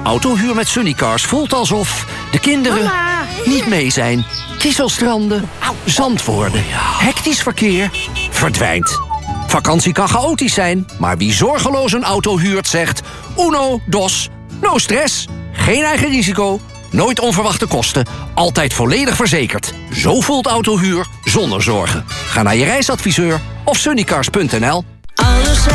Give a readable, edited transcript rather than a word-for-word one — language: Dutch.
Autohuur met Sunnycars voelt alsof de kinderen niet mee zijn. Kieselstranden, zand worden, hectisch verkeer, verdwijnt. Vakantie kan chaotisch zijn, maar wie zorgeloos een auto huurt zegt... Uno, dos, no stress, geen eigen risico, nooit onverwachte kosten, altijd volledig verzekerd. Zo voelt autohuur zonder zorgen. Ga naar je reisadviseur of sunnycars.nl.